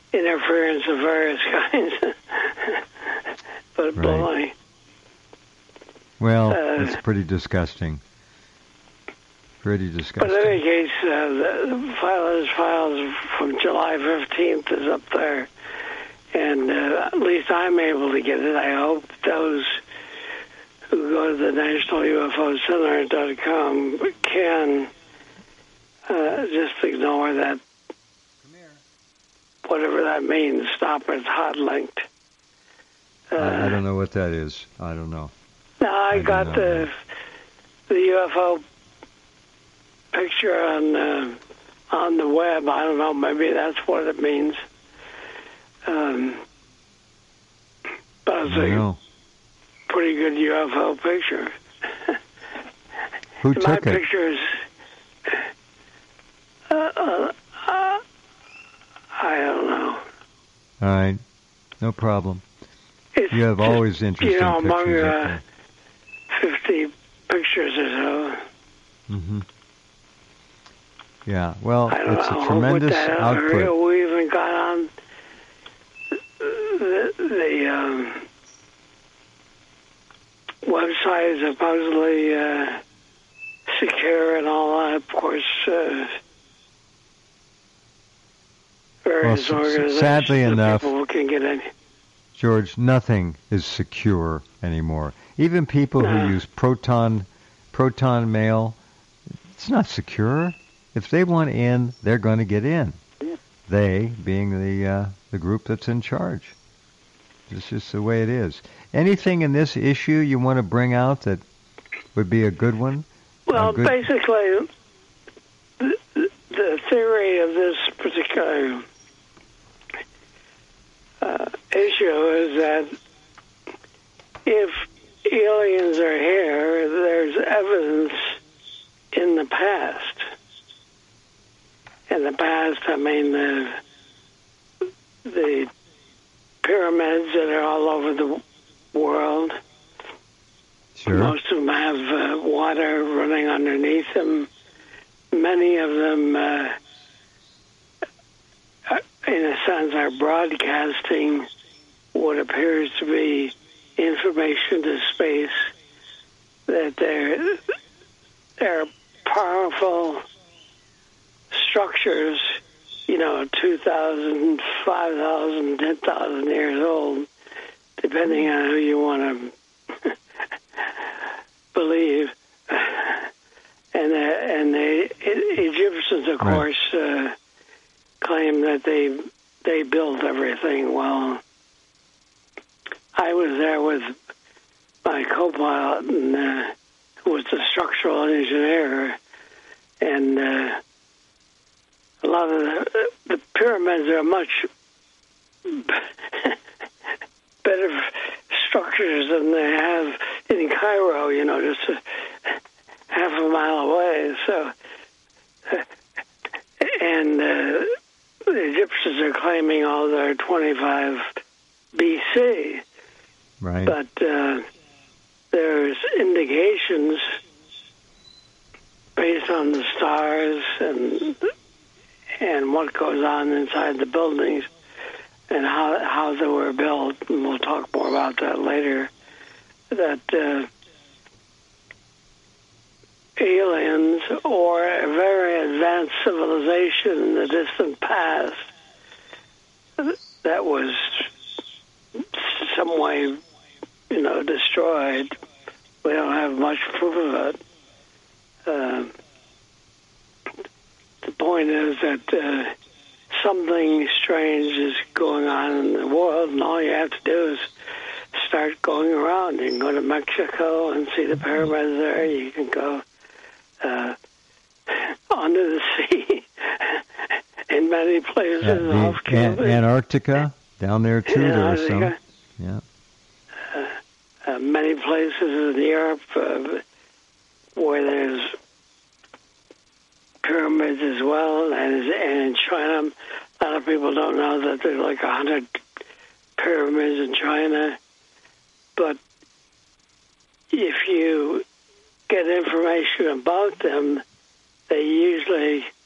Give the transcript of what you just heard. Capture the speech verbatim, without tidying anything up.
interference of various kinds. But right. baloney. Well, Uh, it's pretty disgusting. Pretty disgusting. But in any case, uh, the files files from July fifteenth is up there. And uh, at least I'm able to get it. I hope those who go to the National U F O Center dot com can uh, just ignore that, whatever that means, stop it's hot linked. Uh, I, I don't know what that is. I don't know. Now, I, I got the the U F O picture on uh, on the web. I don't know. Maybe that's what it means. Um, but it's I a know. pretty good U F O picture. Who My took it? pictures. Uh, uh, uh, I don't know. All right. No problem. It's You have just, always interesting you know, among pictures up uh, there. fifty pictures or so. Mm-hmm. Yeah. Well, I don't it's know. a tremendous With that, output. we even got on the, the um, website is supposedly uh, secure and all that. Of course, uh, various Well, s- organizations sadly that enough, people can get in. George, nothing is secure anymore. Even people No. who use proton proton mail, it's not secure. If they want in, they're going to get in. They being the uh, the group that's in charge. It's just the way it is. Anything in this issue you want to bring out that would be a good one? Well, A good- basically, the, the theory of this particular uh, issue is that if aliens are here, there's evidence in the past. In the past, I mean the the pyramids that are all over the world. Sure. Most of them have uh, water running underneath them. Many of them, uh, in a sense, are broadcasting what appears to be information to space. That they're they're powerful structures, you know, two thousand, five thousand, ten thousand years old, depending on who you want to believe. And, uh, and the Egyptians, of Right. course, uh, claim that they they built everything. Well, I was there with my co-pilot, and, uh, who was the structural engineer, and uh, a lot of the, the pyramids are much better structures than they have in Cairo, you know, just a, half a mile away. So, and uh, the Egyptians are claiming all their twenty-five B C, Right. but uh, there's indications based on the stars and and what goes on inside the buildings and how how they were built, and we'll talk more about that later, that uh, aliens or a very advanced civilization in the distant past that was some way, you know, destroyed. We don't have much proof of it. Uh, the point is that uh, something strange is going on in the world, and all you have to do is start going around. You can go to Mexico and see the pyramids there. You can go uh, under the sea in many places. Uh, the off An- Cuba. Antarctica down there too. There are some. Antarctica. Yeah. Uh, uh, many places in Europe uh, where there's pyramids as well, and, and in China, a lot of people don't know that there's like a hundred pyramids in China. But if you get information about them, they usually